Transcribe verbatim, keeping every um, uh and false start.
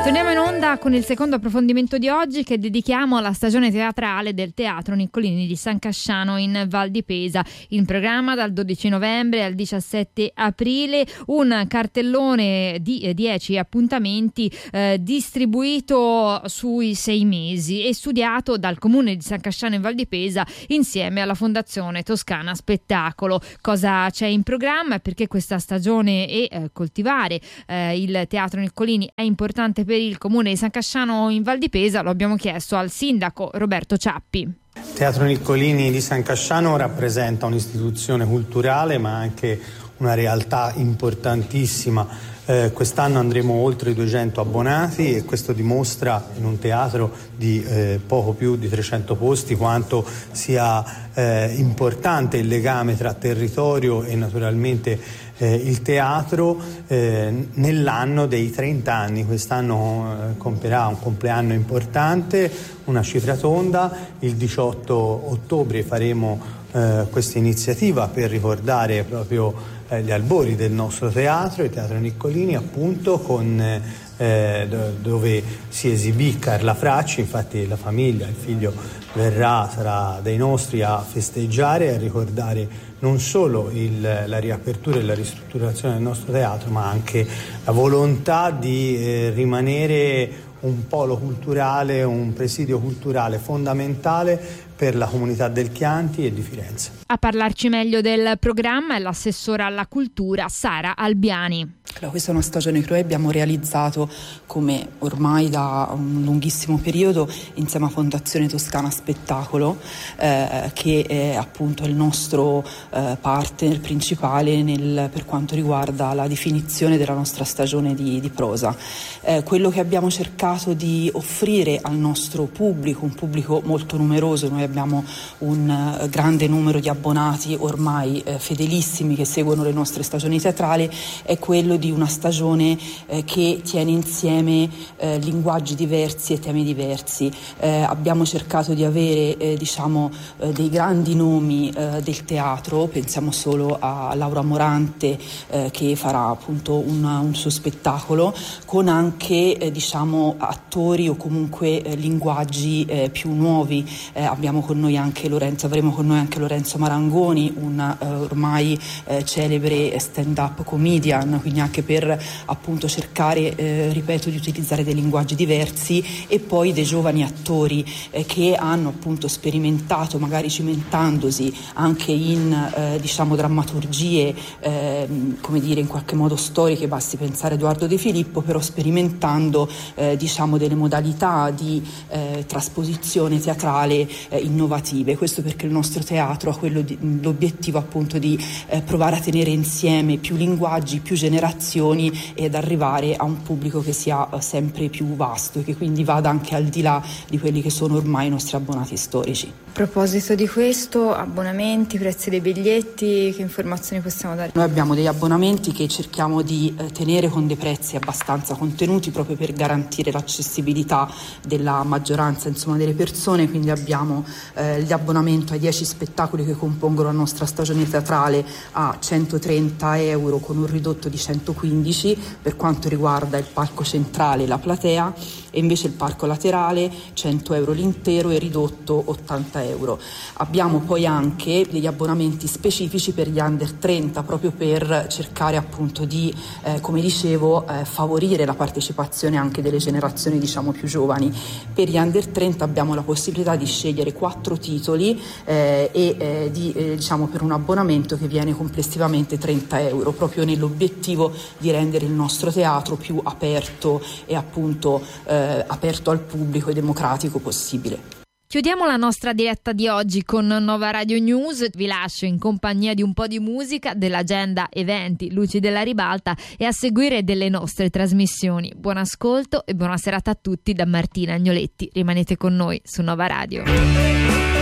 Torniamo in onda con il secondo approfondimento di oggi, che dedichiamo alla stagione teatrale del Teatro Niccolini di San Casciano in Val di Pesa. In programma dal dodici novembre al diciassette aprile un cartellone di dieci appuntamenti eh, distribuito sui sei mesi e studiato dal Comune di San Casciano in Val di Pesa insieme alla Fondazione Toscana Spettacolo. Cosa c'è in programma? Perché questa stagione e eh, coltivare eh, il Teatro Niccolini è importante per il Comune di San Casciano in Val di Pesa, lo abbiamo chiesto al sindaco Roberto Ciappi. Teatro Niccolini di San Casciano rappresenta un'istituzione culturale ma anche una realtà importantissima. Eh, quest'anno andremo oltre i duecento abbonati e questo dimostra in un teatro di eh, poco più di trecento posti quanto sia eh, importante il legame tra territorio e naturalmente eh, il teatro eh, nell'anno dei trenta anni. Quest'anno eh, compierà un compleanno importante, una cifra tonda. Il diciotto ottobre faremo eh, questa iniziativa per ricordare proprio gli albori del nostro teatro, il Teatro Niccolini, appunto, con eh, dove si esibì Carla Fracci. Infatti la famiglia, il figlio verrà, sarà dei nostri a festeggiare e a ricordare non solo il, la riapertura e la ristrutturazione del nostro teatro, ma anche la volontà di eh, rimanere un polo culturale, un presidio culturale fondamentale per la comunità del Chianti e di Firenze. A parlarci meglio del programma è l'assessora alla cultura Sara Albiani. Allora, questa è una stagione che noi abbiamo realizzato come ormai da un lunghissimo periodo insieme a Fondazione Toscana Spettacolo, eh, che è appunto il nostro eh, partner principale nel, per quanto riguarda la definizione della nostra stagione di, di prosa. Eh, quello che abbiamo cercato di offrire al nostro pubblico, un pubblico molto numeroso, noi abbiamo un uh, grande numero di abbonati ormai eh, fedelissimi che seguono le nostre stagioni teatrali, è quello di una stagione eh, che tiene insieme eh, linguaggi diversi e temi diversi. Eh, abbiamo cercato di avere eh, diciamo eh, dei grandi nomi eh, del teatro, pensiamo solo a Laura Morante eh, che farà appunto un, un suo spettacolo, con anche eh, diciamo attori o comunque eh, linguaggi eh, più nuovi. Eh, abbiamo con noi anche Lorenzo, avremo con noi anche Lorenzo Marangoni, un uh, ormai eh, celebre stand-up comedian, quindi anche per appunto cercare, eh, ripeto, di utilizzare dei linguaggi diversi, e poi dei giovani attori eh, che hanno appunto sperimentato, magari cimentandosi anche in eh, diciamo drammaturgie eh, come dire in qualche modo storiche, basti pensare a Edoardo De Filippo, però sperimentando eh, diciamo delle modalità di eh, trasposizione teatrale eh, innovative. Questo perché il nostro teatro ha quello di, l'obiettivo appunto di eh, provare a tenere insieme più linguaggi, più generazioni ed arrivare a un pubblico che sia eh, sempre più vasto e che quindi vada anche al di là di quelli che sono ormai i nostri abbonati storici. A proposito di questo, abbonamenti, prezzi dei biglietti, che informazioni possiamo dare? Noi abbiamo degli abbonamenti che cerchiamo di eh, tenere con dei prezzi abbastanza contenuti proprio per garantire l'accessibilità della maggioranza insomma delle persone, quindi abbiamo eh, gli abbonamenti ai dieci spettacoli che compongono la nostra stagione teatrale a centotrenta euro con un ridotto di centoquindici per quanto riguarda il palco centrale e la platea, e invece il palco laterale cento euro l'intero e ridotto ottanta euro. Abbiamo poi anche degli abbonamenti specifici per gli under trenta, proprio per cercare appunto di, eh, come dicevo, eh, favorire la partecipazione anche delle generazioni diciamo più giovani. Per gli under trenta abbiamo la possibilità di scegliere quattro titoli eh, e eh, di, eh, diciamo per un abbonamento che viene complessivamente trenta euro, proprio nell'obiettivo di rendere il nostro teatro più aperto e appunto eh, aperto al pubblico e democratico possibile. Chiudiamo la nostra diretta di oggi con Nova Radio News. Vi lascio in compagnia di un po' di musica, dell'agenda eventi Luci della Ribalta e a seguire delle nostre trasmissioni. Buon ascolto e buona serata a tutti da Martina Agnoletti. Rimanete con noi su Nova Radio.